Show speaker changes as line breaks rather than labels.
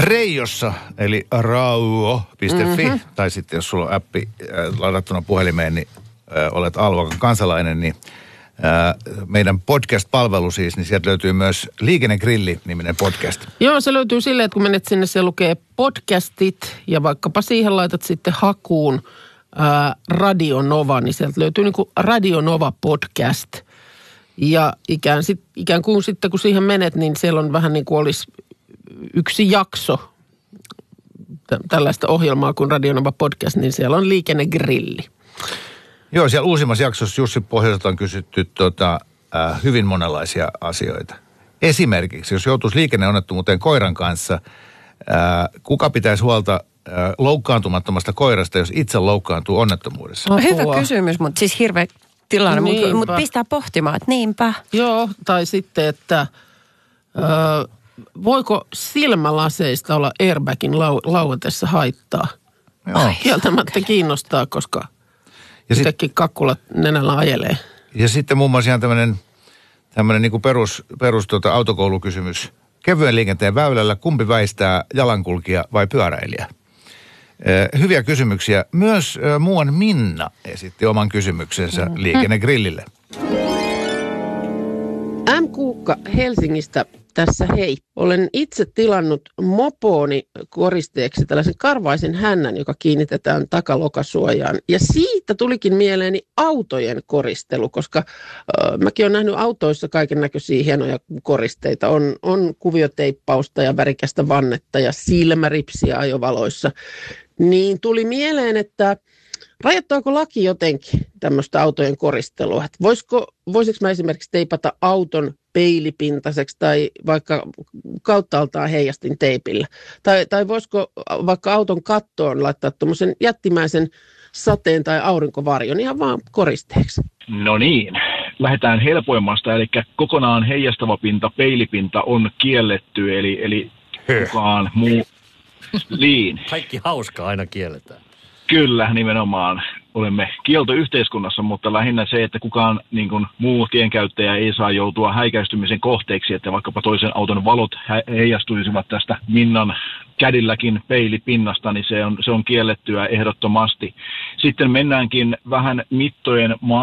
Reijossa, eli rauo.fi, tai sitten jos sulla on appi ladattuna puhelimeen, niin olet Alvakan kansalainen, niin meidän podcast-palvelu siis, niin sieltä löytyy myös Liikennegrilli-niminen podcast.
Joo, se löytyy silleen, että kun menet sinne, se lukee podcastit ja vaikkapa siihen laitat sitten hakuun Radio Nova, niin sieltä löytyy niin kuin Radio Nova podcast. Ja ikään kuin sitten kun siihen menet, niin siellä on vähän niin kuin olisi yksi jakso tällaista ohjelmaa kuin Radio Nova podcast, niin siellä on Liikennegrilli.
Joo, siellä uusimmassa jaksossa Jussi Pohjoiselta on kysytty hyvin monenlaisia asioita. Esimerkiksi, jos joutuisi liikenneonnettomuuteen koiran kanssa, kuka pitäisi huolta loukkaantumattomasta koirasta, jos itse loukkaantuu onnettomuudessa?
Hyvä kysymys, mutta siis hirveä tilanne, mutta pistää pohtimaan, että niinpä.
Joo, tai sitten, että voiko silmälaseista olla airbagin lauetessa haittaa?
Joo.
Kieltämättä kiinnostaa, koska sitäkin kakkulat nenällä ajelee.
Ja sitten muun muassa ihan tämmöinen niin kuin perus autokoulukysymys. Kevyen liikenteen väylällä kumpi väistää, jalankulkija vai pyöräilijä? Hyviä kysymyksiä. Myös muuan Minna esitti oman kysymyksensä Liikennegrillille.
Kuukka Helsingistä tässä hei. Olen itse tilannut mopooni koristeeksi tällaisen karvaisen hännän, joka kiinnitetään takalokasuojaan. Ja siitä tulikin mieleeni autojen koristelu, koska mäkin olen nähnyt autoissa kaiken näköisiä hienoja koristeita. On kuvioteippausta ja värikästä vannetta ja silmäripsiä ajovaloissa. Niin tuli mieleen, että rajoittaako laki jotenkin tämmöistä autojen koristelua? Voisiko mä esimerkiksi teipata auton peilipintaiseksi tai vaikka kauttaaltaan heijastin teipillä? Tai voisiko vaikka auton kattoon laittaa tuommoisen jättimäisen sateen tai aurinkovarjon ihan vaan koristeeksi?
No niin, lähdetään helpoimmasta, eli kokonaan heijastava pinta, peilipinta on kielletty, eli kukaan muu liin.
Kaikki hauskaa aina kielletään.
Kyllä, nimenomaan. Olemme kieltoyhteiskunnassa, mutta lähinnä se, että kukaan niin kuin muu tienkäyttäjä ei saa joutua häikäistymisen kohteeksi, että vaikkapa toisen auton valot heijastuisivat tästä Minnan kädilläkin peilipinnasta, niin se on kiellettyä ehdottomasti. Sitten mennäänkin vähän mittojen